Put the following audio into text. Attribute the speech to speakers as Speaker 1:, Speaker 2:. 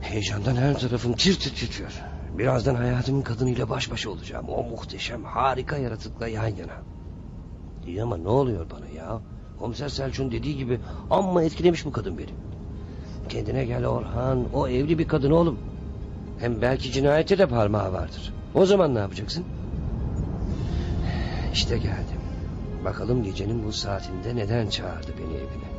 Speaker 1: Heyecandan her tarafım tir tir titriyor. Birazdan hayatımın kadınıyla baş başa olacağım. O muhteşem, harika yaratıkla yan yana. İyi ama ne oluyor bana ya? Komiser Selçuk'un dediği gibi amma etkilemiş bu kadın beni. Kendine gel Orhan. O evli bir kadın oğlum. Hem belki cinayete de parmağı vardır. O zaman ne yapacaksın? İşte geldim. Bakalım gecenin bu saatinde neden çağırdı beni evine.